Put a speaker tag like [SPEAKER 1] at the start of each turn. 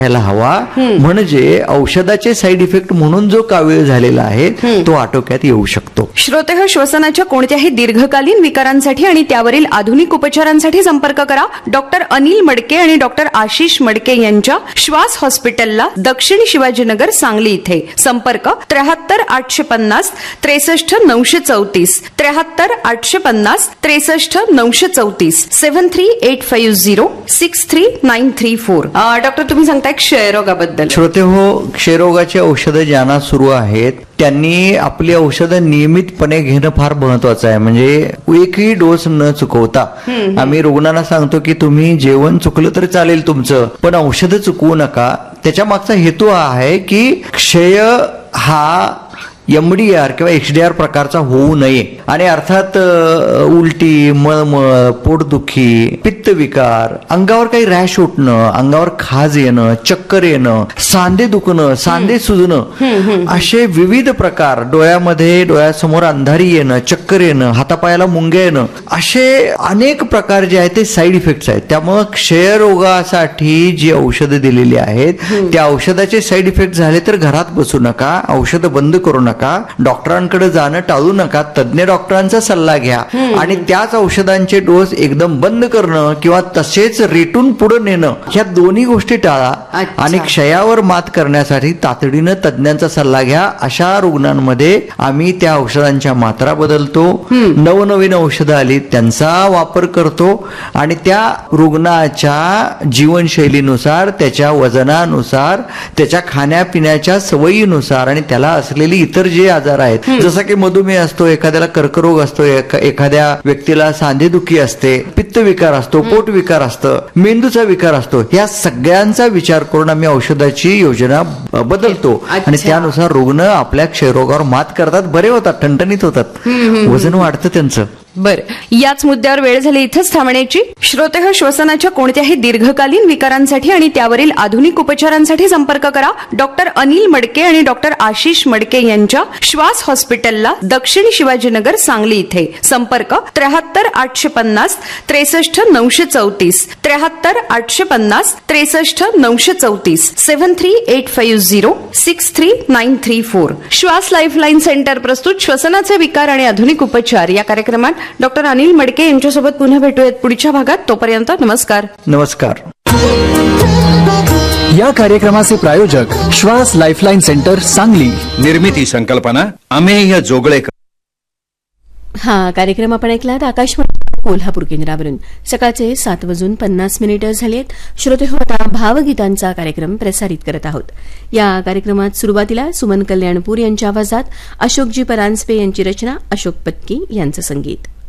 [SPEAKER 1] ह्याला हवा, म्हणजे औषधाचे साईड इफेक्ट म्हणून जो कावीळ झालेला आहे तो आटोक्यात येऊ शकतो.
[SPEAKER 2] श्रोतेहो, श्वसनाच्या कोणत्याही दीर्घकालीन विकारांसाठी आणि त्यावरील आधुनिक उपचारांसाठी संपर्क करा डॉक्टर अनिल मडके आणि डॉक्टर आशिष मडके यांच्या श्वास हॉस्पिटलला, दक्षिण शिवाजीनगर, सांगली इथे. संपर्क 73 850 63 934 73 850 63 934 73850 63934. डॉक्टर, तुम्ही सांगताय क्षयरोगाबद्दल.
[SPEAKER 1] श्रोते हो, क्षयरोगाची औषधं ज्यांना सुरू आहेत त्यांनी आपली औषधं नियमितपणे घेणं फार महत्वाचं आहे. म्हणजे एकही डोस न चुकवता आम्ही रुग्णांना सांगतो की तुम्ही जेवण चुकलं तरी चालेल तुमचं, पण औषधं चुकवू नका. त्याच्या मागचा हेतू हा आहे की क्षय हा MDR किंवा XDR प्रकारचा होऊ नये. आणि अर्थात उलटी, मळमळ, पोटदुखी, पित्तविकार, अंगावर काही रॅश उठणं, अंगावर खाज येणं, चक्कर येणं, सांधे दुखणं, सांधे सुजणं, असे विविध प्रकार, डोळ्यासमोर अंधारी येणं, चक्कर येणं, हातापायाला मुंग्या येणं, असे अनेक प्रकार जे आहेत ते साईड इफेक्ट्स आहेत. त्यामुळे क्षयरोगासाठी जी औषधं दिलेली आहेत त्या औषधाचे साईड इफेक्ट झाले तर घरात बसू नका, औषधं बंद करू नका, डॉक्टरांकडे जाणं टाळू नका, तज्ञ डॉक्टरांचा सल्ला घ्या आणि त्याच औषधांचे डोस एकदम बंद करणं किंवा तसेच रेटून पुढे नेणं, ह्या दोन्ही गोष्टी टाळा. आणि क्षयावर मात करण्यासाठी तातडीनं तज्ञांचा सल्ला घ्या. अशा रुग्णांमध्ये आम्ही त्या औषधांच्या मात्रा बदलतो, नवनवीन औषधं आली त्यांचा वापर करतो आणि त्या रुग्णाच्या जीवनशैलीनुसार, त्याच्या वजनानुसार, त्याच्या खाण्यापिण्याच्या सवयीनुसार आणि त्याला असलेली इतर जे आजार आहेत, जसं की मधुमेह असतो, एखाद्याला कर्करोग असतो, एखाद्या व्यक्तीला सांधेदुखी असते, पित्तविकार असतो, पोटविकार असतं, मेंदूचा विकार असतो, या सगळ्यांचा विचार करून आम्ही औषधाची योजना बदलतो आणि त्यानुसार रुग्ण आपल्या क्षयरोगावर मात करतात, बरे होतात, ठणठणीत होतात, वजन वाढतं त्यांचं.
[SPEAKER 2] बरं, याच मुद्द्यावर वेळ झाली इथंच थांबण्याची. श्रोतेहो, श्वसनाच्या कोणत्याही दीर्घकालीन विकारांसाठी आणि त्यावरील आधुनिक उपचारांसाठी संपर्क करा डॉक्टर अनिल मडके आणि डॉक्टर आशिष मडके यांच्या श्वास हॉस्पिटलला, दक्षिण शिवाजीनगर, सांगली इथे. संपर्क 73 850 63 934 73 850 63 934 73850 63934. श्वास लाईफलाईन सेंटर प्रस्तुत श्वसनाचे विकार आणि आधुनिक उपचार या कार्यक्रमात डॉक्टर अनिल मडके यांच्यासोबत पुन्हा भेटूयात पुढच्या भागात. तोपर्यंत नमस्कार.
[SPEAKER 1] नमस्कार.
[SPEAKER 3] या कार्यक्रमाचे प्रायोजक श्वास लाईफलाईन सेंटर, सांगली.
[SPEAKER 4] निर्मिती संकल्पना अमेय जोगळेकर.
[SPEAKER 5] हा कार्यक्रम आपण ऐकलात आकाशवाणी कोल्हापूर केंद्रावरून. सकाळचे 7:50 झालेत. श्रोते हो, आता भावगीतांचा कार्यक्रम प्रसारित करत आहोत. या कार्यक्रमात सुरुवातीला सुमन कल्याणपूर यांच्या आवाजात अशोकजी परांजपे यांची रचना, अशोक पत्की यांचं संगीत.